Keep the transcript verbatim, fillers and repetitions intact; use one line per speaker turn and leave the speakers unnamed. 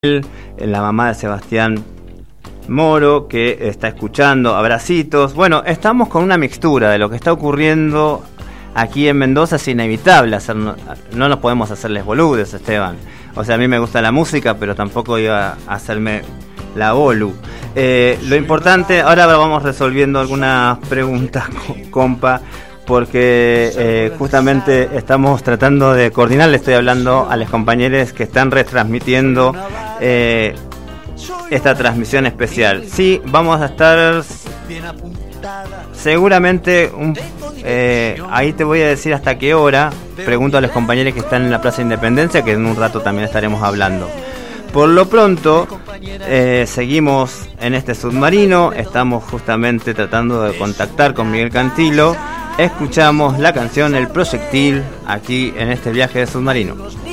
la mamá de Sebastián Moro, que está escuchando, abracitos. Bueno, estamos con una mixtura de lo que está ocurriendo aquí en Mendoza. Es inevitable hacer, no, no nos podemos hacerles boludes, Esteban. O sea, a mí me gusta la música, pero tampoco iba a hacerme la bolu. Eh, lo importante, ahora vamos resolviendo algunas preguntas, compa, porque eh, justamente estamos tratando de coordinar. Le estoy hablando a los compañeros que están retransmitiendo eh, esta transmisión especial. Sí, vamos a estar seguramente un, eh, ahí te voy a decir hasta qué hora. Pregunto a los compañeros que están en la Plaza Independencia, que en un rato también estaremos hablando. Por lo pronto, eh, seguimos en este submarino. Estamos justamente tratando de contactar con Miguel Cantilo. Escuchamos la canción El Proyectil aquí en este viaje de submarino.